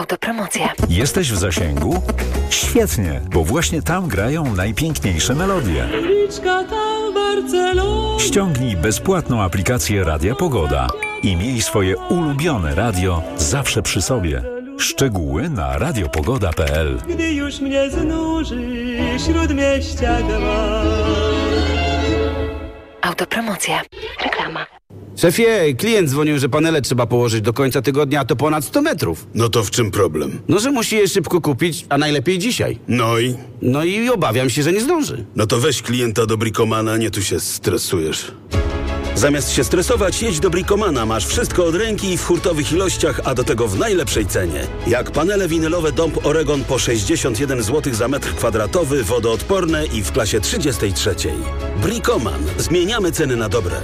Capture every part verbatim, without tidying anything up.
Autopromocja. Jesteś w zasięgu? Świetnie, bo właśnie tam grają najpiękniejsze melodie. Ściągnij bezpłatną aplikację Radia Pogoda i miej swoje ulubione radio zawsze przy sobie. Szczegóły na radiopogoda kropka p l. Gdy już mnie znuży śródmieścia gła. Autopromocja. Reklama. Szefie, klient dzwonił, że panele trzeba położyć do końca tygodnia, a to ponad sto metrów. No to w czym problem? No, że musi je szybko kupić, a najlepiej dzisiaj. No i? No i obawiam się, że nie zdąży. No to weź klienta do Bricomana, nie tu się stresujesz. Zamiast się stresować, jedź do Bricomana. Masz wszystko od ręki i w hurtowych ilościach, a do tego w najlepszej cenie. Jak panele winylowe Dąb Oregon po sześćdziesiąt jeden złotych za metr kwadratowy, wodoodporne i w klasie trzydziestej trzeciej. Bricoman. Zmieniamy ceny na dobre.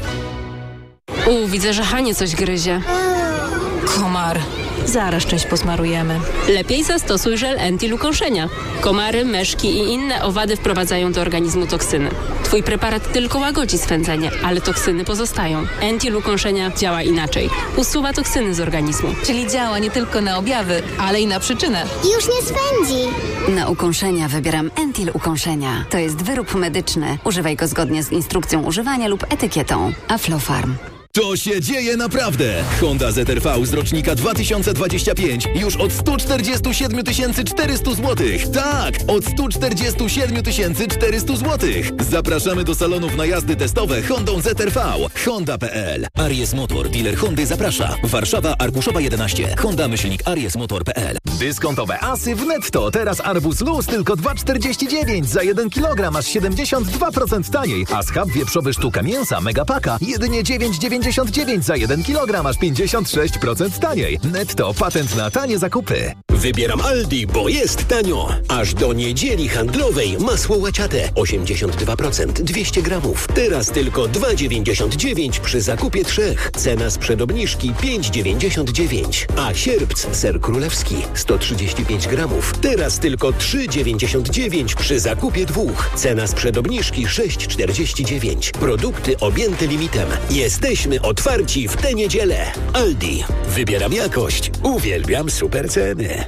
U, widzę, że Hanie coś gryzie. Komar. Zaraz czymś posmarujemy. Lepiej zastosuj żel Entil ukąszenia. Komary, meszki i inne owady wprowadzają do organizmu toksyny. Twój preparat tylko łagodzi swędzenie, ale toksyny pozostają. Entil ukąszenia działa inaczej. Usuwa toksyny z organizmu. Czyli działa nie tylko na objawy, ale i na przyczynę. Już nie swędzi. Na ukąszenia wybieram Entil ukąszenia. To jest wyrób medyczny. Używaj go zgodnie z instrukcją używania lub etykietą. Aflofarm. To się dzieje naprawdę! Honda Z R V z rocznika dwa tysiące dwudziestego piątego już od sto czterdzieści siedem tysięcy czterysta złotych. Tak, od sto czterdzieści siedem tysięcy czterysta złotych. Zapraszamy do salonów na jazdy testowe Hondą Z R V. Honda kropka p l. Aries Motor, dealer Hondy zaprasza. Warszawa, Arkuszowa jedenaście. Honda myślnik aries motor kropka p l. Dyskontowe asy w Netto. Teraz arbuz luz tylko dwa czterdzieści dziewięć. Za jeden kilogram aż siedemdziesiąt dwa procent taniej. A schab wieprzowy sztuka mięsa Megapaka jedynie dziewięć dziewięćdziesiąt dziewięć za jeden kilogram aż pięćdziesiąt sześć procent taniej. Netto, patent na tanie zakupy. Wybieram Aldi, bo jest tanio. Aż do niedzieli handlowej masło łaciate osiemdziesiąt dwa procent, dwieście gramów. Teraz tylko dwa dziewięćdziesiąt dziewięć przy zakupie trzech. Cena sprzed obniżki pięć dziewięćdziesiąt dziewięć. A sierpc ser królewski sto trzydzieści pięć gramów. Teraz tylko trzy dziewięćdziesiąt dziewięć przy zakupie dwóch. Cena sprzed obniżki sześć czterdzieści dziewięć. Produkty objęte limitem. Jesteśmy otwarci w tę niedzielę. Aldi. Wybieram jakość. Uwielbiam super ceny.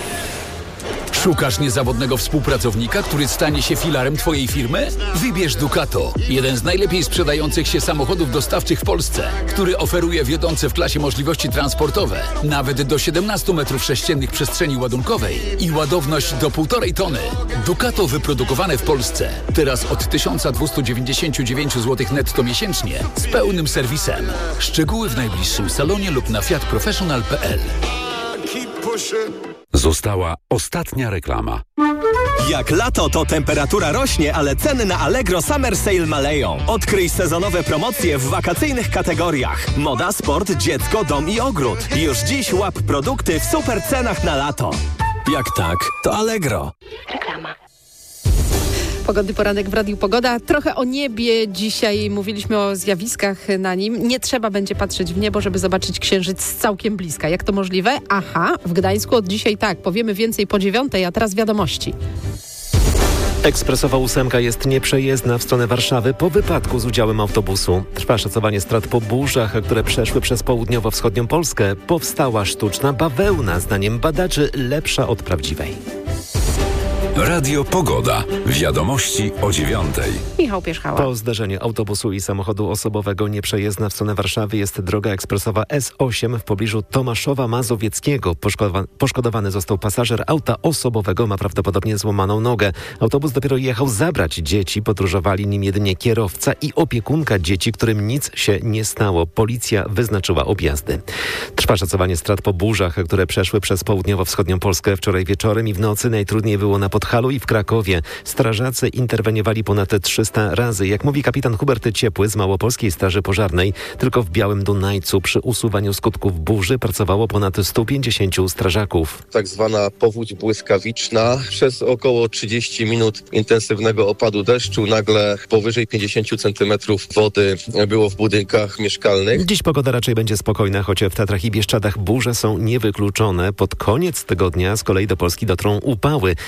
Szukasz niezawodnego współpracownika, który stanie się filarem Twojej firmy? Wybierz Ducato, jeden z najlepiej sprzedających się samochodów dostawczych w Polsce, który oferuje wiodące w klasie możliwości transportowe, nawet do siedemnaście metrów sześciennych przestrzeni ładunkowej i ładowność do półtorej tony. Ducato wyprodukowane w Polsce, teraz od tysiąc dwieście dziewięćdziesiąt dziewięć złotych netto miesięcznie, z pełnym serwisem. Szczegóły w najbliższym salonie lub na fiat professional kropka p l. Została ostatnia reklama. Jak lato, to temperatura rośnie, ale ceny na Allegro Summer Sale maleją. Odkryj sezonowe promocje w wakacyjnych kategoriach. Moda, sport, dziecko, dom i ogród. Już dziś łap produkty w super cenach na lato. Jak tak, to Allegro. Reklama. Pogodny poranek w Radiu Pogoda. Trochę o niebie dzisiaj mówiliśmy, o zjawiskach na nim. Nie trzeba będzie patrzeć w niebo, żeby zobaczyć księżyc z całkiem bliska. Jak to możliwe? Aha, w Gdańsku od dzisiaj tak. Powiemy więcej po dziewiątej, a teraz wiadomości. Ekspresowa ósemka jest nieprzejezdna w stronę Warszawy po wypadku z udziałem autobusu. Trwa szacowanie strat po burzach, które przeszły przez południowo-wschodnią Polskę. Powstała sztuczna bawełna, zdaniem badaczy lepsza od prawdziwej. Radio Pogoda. Wiadomości o dziewiątej. Michał Pierzchała. Po zdarzeniu autobusu i samochodu osobowego nieprzejezdna w stronę Warszawy jest droga ekspresowa S osiem w pobliżu Tomaszowa Mazowieckiego. Poszkodowa- poszkodowany został pasażer auta osobowego, ma prawdopodobnie złamaną nogę. Autobus dopiero jechał zabrać dzieci. Podróżowali nim jedynie kierowca i opiekunka dzieci, którym nic się nie stało. Policja wyznaczyła objazdy. Trwa szacowanie strat po burzach, które przeszły przez południowo-wschodnią Polskę wczoraj wieczorem i w nocy. Najtrudniej było na Podhalu i w Krakowie. Strażacy interweniowali ponad trzysta razy. Jak mówi kapitan Hubert Ciepły z Małopolskiej Straży Pożarnej, tylko w Białym Dunajcu przy usuwaniu skutków burzy pracowało ponad stu pięćdziesięciu strażaków. Tak zwana powódź błyskawiczna. Przez około trzydzieści minut intensywnego opadu deszczu nagle powyżej pięćdziesiąt centymetrów wody było w budynkach mieszkalnych. Dziś pogoda raczej będzie spokojna, choć w Tatrach i Bieszczadach burze są niewykluczone. Pod koniec tygodnia z kolei do Polski dotrą upały. Miejscami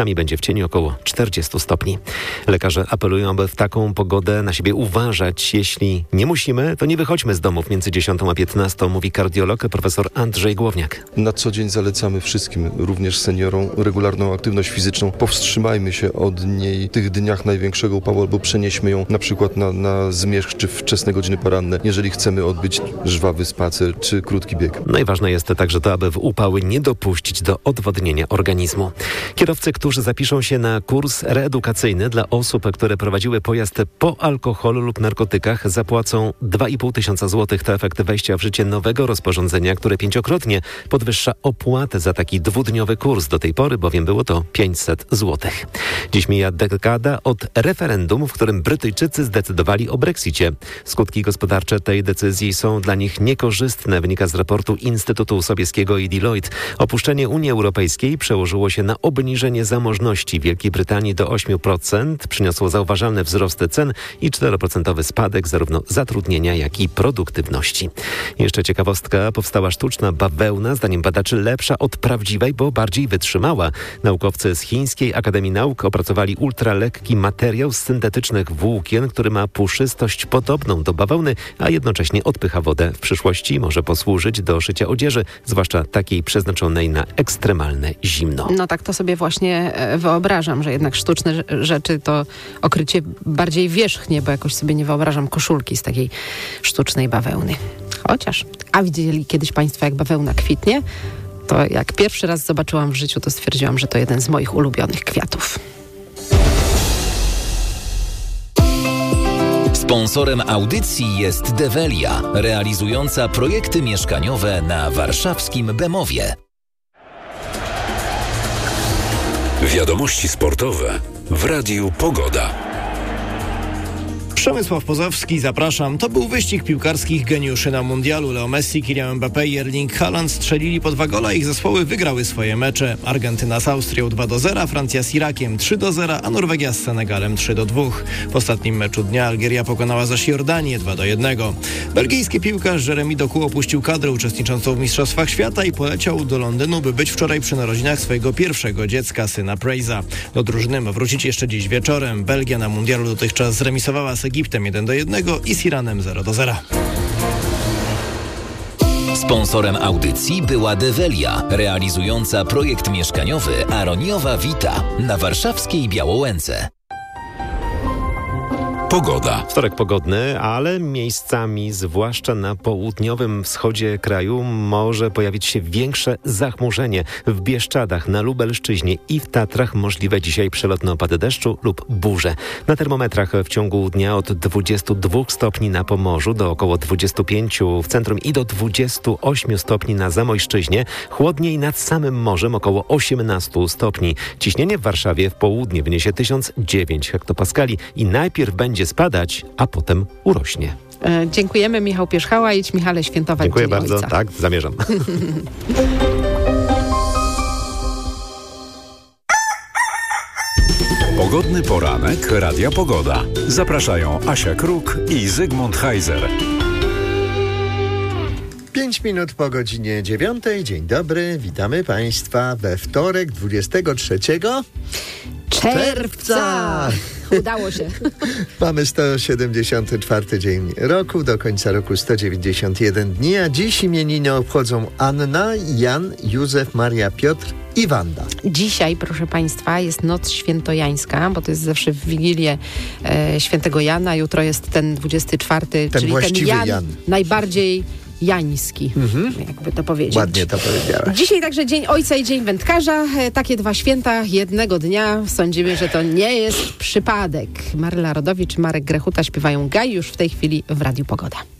Nocami będzie w cieniu około czterdzieści stopni. Lekarze apelują, aby w taką pogodę na siebie uważać. Jeśli nie musimy, to nie wychodźmy z domów między dziesiątą a piętnastą, mówi kardiolog profesor Andrzej Głowniak. Na co dzień zalecamy wszystkim, również seniorom, regularną aktywność fizyczną. Powstrzymajmy się od niej w tych dniach największego upału albo przenieśmy ją na przykład na, na zmierzch czy wczesne godziny poranne, jeżeli chcemy odbyć żwawy spacer czy krótki bieg. Najważne jest także to, aby w upały nie dopuścić do odwodnienia organizmu. Kierowcy, którzy zapiszą się na kurs reedukacyjny dla osób, które prowadziły pojazd po alkoholu lub narkotykach, zapłacą dwa i pół tysiąca złotych. To efekt wejścia w życie nowego rozporządzenia, które pięciokrotnie podwyższa opłatę za taki dwudniowy kurs. Do tej pory bowiem było to pięćset złotych. Dziś mija dekada od referendum, w którym Brytyjczycy zdecydowali o Brexicie. Skutki gospodarcze tej decyzji są dla nich niekorzystne, wynika z raportu Instytutu Sobieskiego i Deloitte. Opuszczenie Unii Europejskiej przełożyło się na obniżenie zamożności Wielkiej Brytanii do ośmiu procent, przyniosło zauważalny wzrost cen i cztery procent spadek zarówno zatrudnienia, jak i produktywności. Jeszcze ciekawostka, powstała sztuczna bawełna, zdaniem badaczy lepsza od prawdziwej, bo bardziej wytrzymała. Naukowcy z Chińskiej Akademii Nauk opracowali ultralekki materiał z syntetycznych włókien, który ma puszystość podobną do bawełny, a jednocześnie odpycha wodę. W przyszłości może posłużyć do szycia odzieży, zwłaszcza takiej przeznaczonej na ekstremalne zimno. No tak to sobie właśnie wyobrażam, że jednak sztuczne rzeczy to okrycie bardziej wierzchnie, bo jakoś sobie nie wyobrażam koszulki z takiej sztucznej bawełny. Chociaż, a widzieli kiedyś Państwo, jak bawełna kwitnie? To jak pierwszy raz zobaczyłam w życiu, to stwierdziłam, że to jeden z moich ulubionych kwiatów. Sponsorem audycji jest Develia, realizująca projekty mieszkaniowe na warszawskim Bemowie. Wiadomości sportowe w Radiu Pogoda. Przemysław Pozowski, zapraszam. To był wyścig piłkarskich geniuszy na mundialu. Leo Messi, Kylian Mbappé i Erling Haaland strzelili po dwa gola. Ich zespoły wygrały swoje mecze. Argentyna z Austrią dwa do zera, Francja z Irakiem trzy do zera, a Norwegia z Senegalem trzy do dwóch. W ostatnim meczu dnia Algieria pokonała zaś Jordanię dwa do jednego. Belgijski piłkarz Jeremy Doku opuścił kadrę uczestniczącą w Mistrzostwach Świata i poleciał do Londynu, by być wczoraj przy narodzinach swojego pierwszego dziecka, syna Praise'a. Do drużyny ma wrócić jeszcze dziś wieczorem. Belgia na mundialu dotychczas zremisowała z Egiptem jeden do jednego i z Iranem zero do zera. Sponsorem audycji była Develia, realizująca projekt mieszkaniowy Aroniowa Vita na warszawskiej Białołęce. Pogoda. Wtorek pogodny, ale miejscami, zwłaszcza na południowym wschodzie kraju, może pojawić się większe zachmurzenie. W Bieszczadach, na Lubelszczyźnie i w Tatrach możliwe dzisiaj przelotne opady deszczu lub burze. Na termometrach w ciągu dnia od dwudziestu dwóch stopni na Pomorzu do około dwudziestu pięciu w centrum i do dwudziestu ośmiu stopni na Zamojszczyźnie. Chłodniej nad samym morzem około osiemnastu stopni. Ciśnienie w Warszawie w południe wyniesie tysiąc dziewięć hektopaskali i najpierw będzie spadać, a potem urośnie. E, dziękujemy. Michał Pierzchała. Idź, Michale, świętować Dziękuję Dzień bardzo. Ojca. Tak, zamierzam. Pogodny poranek Radia Pogoda. Zapraszają Asia Kruk i Zygmunt Heiser. Pięć minut po godzinie dziewiątej. Dzień dobry, witamy Państwa we wtorek dwudziestego trzeciego czerwca. Udało się. Mamy sto siedemdziesiąty czwarty dzień roku, do końca roku sto dziewięćdziesiąt jeden dni, a dziś imieniny obchodzą Anna, Jan, Józef, Maria, Piotr i Wanda. Dzisiaj, proszę Państwa, jest noc świętojańska, bo to jest zawsze w Wigilię e, świętego Jana. Jutro jest ten dwudziesty czwarty, ten czyli właściwy ten Jan, Jan. najbardziej jański, mhm. jakby to powiedzieć. Ładnie to powiedziałaś. Dzisiaj także Dzień Ojca i Dzień Wędkarza. Takie dwa święta jednego dnia. Sądzimy, że to nie jest przypadek. Maryla Rodowicz, Marek Grechuta śpiewają Gaj już w tej chwili w Radiu Pogoda.